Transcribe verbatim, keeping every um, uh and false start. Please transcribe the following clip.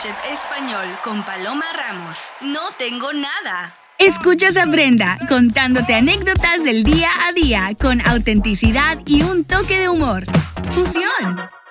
MasterChef Español con Paloma Ramos. No tengo nada. Escuchas a Brenda contándote anécdotas del día a día con autenticidad y un toque de humor. ¡Fusión!